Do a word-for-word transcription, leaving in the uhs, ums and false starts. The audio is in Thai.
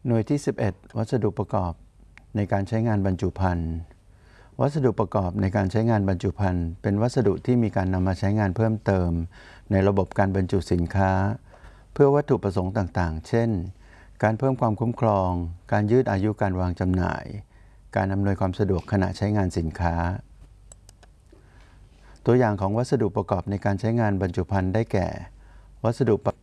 หน่วยที่สิบเอ็ดวัสดุประกอบในการใช้งานบรรจุภัณฑ์วัสดุประกอบในการใช้งานบรรจุภัณฑ์เป็นวัสดุที่มีการนำมาใช้งานเพิ่มเติมในระบบการบรรจุสินค้าเพื่อวัตถุประสงค์ต่างๆเช่นการเพิ่มความคุ้มครองการยืดอายุการวางจำหน่ายการอำนวยความสะดวกขณะใช้งานสินค้าตัวอย่างของวัสดุประกอบในการใช้งานบรรจุภัณฑ์ได้แก่วัสดุ